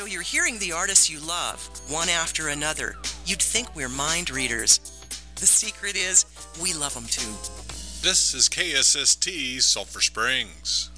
So you're hearing the artists you love, one after another. You'd think we're mind readers. The secret is, we love them too. This is KSST Sulphur Springs.